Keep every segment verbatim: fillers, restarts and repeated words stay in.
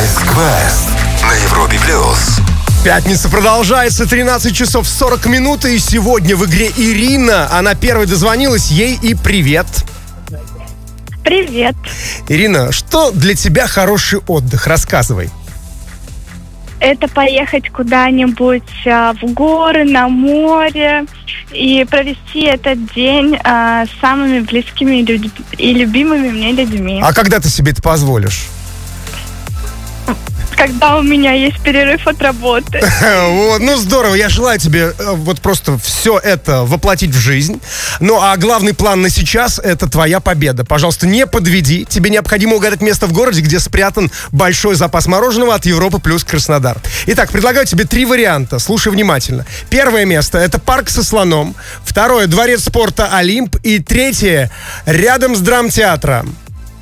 Vice Quest на Европе плюс. Пятница продолжается, тринадцать часов сорок минут, и сегодня в игре Ирина. Она первой дозвонилась, ей и привет. Привет. Ирина, что для тебя хороший отдых? Рассказывай. Это поехать куда-нибудь а, в горы, на море и провести этот день а, с самыми близкими люд... и любимыми мне людьми. А когда ты себе это позволишь? Когда у меня есть перерыв от работы. Вот, ну здорово, я желаю тебе э, вот просто все это воплотить в жизнь. Ну а главный план на сейчас — это твоя победа. Пожалуйста, не подведи. Тебе необходимо угадать место в городе, где спрятан большой запас мороженого от Европы плюс Краснодар. Итак, предлагаю тебе три варианта. Слушай внимательно. Первое место — это парк со слоном. Второе — дворец спорта Олимп. И третье — рядом с драмтеатром.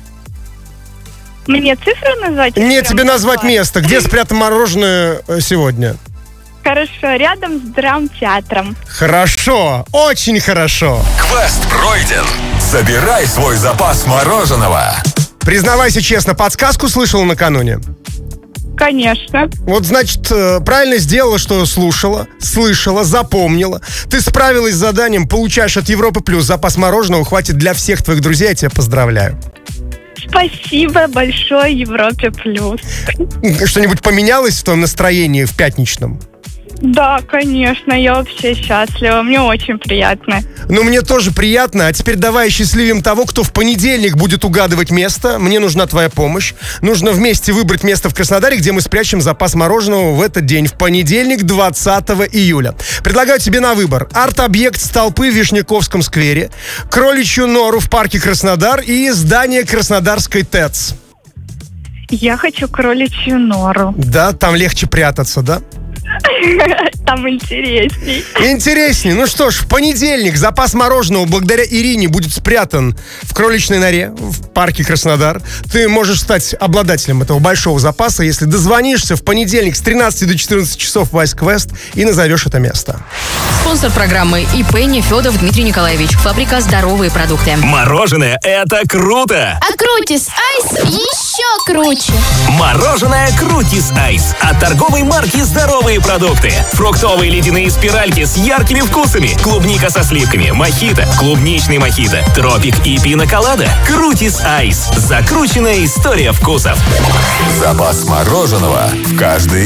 Мне цифру назвать? Нет, тебе назвать место. Где спрятано мороженое сегодня? Хорошо, рядом с драмтеатром. Хорошо, очень хорошо. Квест пройден. Собирай свой запас мороженого. Признавайся честно, подсказку слышала накануне? Конечно. Вот, значит, правильно сделала, что слушала, слышала, запомнила. Ты справилась с заданием, получаешь от Европы плюс запас мороженого, хватит для всех твоих друзей, я тебя поздравляю. Спасибо большое Европе плюс. Что-нибудь поменялось в твоем настроении в пятничном? Да, конечно, я вообще счастлива, мне очень приятно. Ну, мне тоже приятно, а теперь давай счастливим того, кто в понедельник будет угадывать место. Мне нужна твоя помощь. Нужно вместе выбрать место в Краснодаре, где мы спрячем запас мороженого в этот день, в понедельник, двадцатого июля. Предлагаю тебе на выбор: арт-объект столпы в Вишняковском сквере, кроличью нору в парке Краснодар и здание Краснодарской ТЭЦ. Я хочу кроличью нору. Да, там легче прятаться, да? Там интересней. Интересней. Ну что ж, в понедельник запас мороженого благодаря Ирине будет спрятан в кроличной норе в парке Краснодар. Ты можешь стать обладателем этого большого запаса, если дозвонишься в понедельник с тринадцати до четырнадцати часов в Vice Quest и назовешь это место. Спонсор программы ИП Нефедов Дмитрий Николаевич. Фабрика «Здоровые продукты». Мороженое – это круто! А Крутис Айс еще круче! Мороженое Крутис Айс от торговой марки «Здоровые продукты». Фруктовые ледяные спиральки с яркими вкусами. Клубника со сливками, мохито, клубничный мохито, тропик и пина-колада. Крутис Айс. Закрученная история вкусов. Запас мороженого в каждый